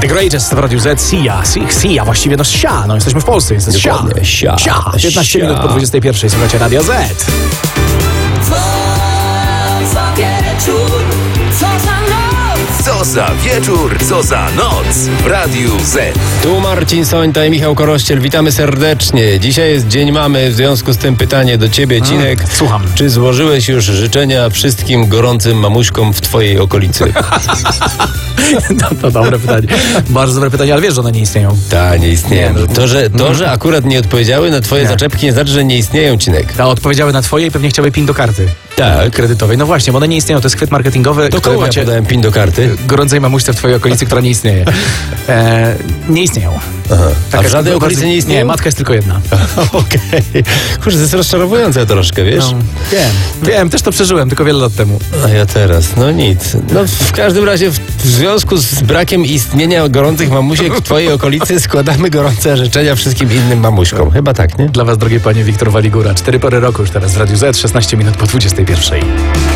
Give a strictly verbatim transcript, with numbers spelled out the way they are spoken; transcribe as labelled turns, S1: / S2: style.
S1: Greatest w Radiu Z, Sia, Sia, właściwie no Sia, no jesteśmy w Polsce, jest Sia,
S2: Dokładnie, Sia,
S1: Sia, piętnaście
S2: Sia.
S1: minut po dwudziestej pierwszej, słuchajcie Radio Z.
S3: Co za wieczór, co za noc.
S4: Co za wieczór, co za noc w Radiu Z.
S2: Tu Marcin Sońta i Michał Korościel, witamy serdecznie. Dzisiaj jest Dzień Mamy, w związku z tym pytanie do ciebie, Cinek.
S1: Mm, słucham.
S2: Czy złożyłeś już życzenia wszystkim gorącym mamuśkom w twojej okolicy?
S1: No, to dobre pytanie, bardzo dobre pytanie, ale wiesz, że one nie istnieją.
S2: Tak, nie istnieją.
S1: Nie, no.
S2: To, że, to, że akurat nie odpowiedziały na twoje
S1: Nie.
S2: zaczepki, nie znaczy, że nie istnieją, Cinek.
S1: Ta odpowiedziały na twoje i pewnie chciały pin do karty
S2: Tak.
S1: kredytowej. No właśnie, bo one nie istnieją, to jest chwyt marketingowy,
S2: To
S1: który
S2: koło ja
S1: macie
S2: podałem pin do karty.
S1: gorącej mamuśce w twojej okolicy, która nie istnieje. E, nie istnieją.
S2: Aha. A
S1: Taka
S2: w żadnej
S1: jest-
S2: okolicy nie istnieją?
S1: Nie, matka jest tylko jedna.
S2: Okej. Kurczę, to jest rozczarowujące troszkę, wiesz?
S1: No, wiem, wiem, też to przeżyłem, tylko wiele lat temu.
S2: A ja teraz, no nic. No w każdym razie w, w związku z brakiem istnienia gorących mamusiek w twojej okolicy składamy gorące życzenia wszystkim innym mamuśkom. Chyba tak, nie?
S1: Dla was, drogie panie, Wiktor Waligura. Cztery pory roku już teraz w Radiu Z, szesnaście minut po dwudziestej pierwszej.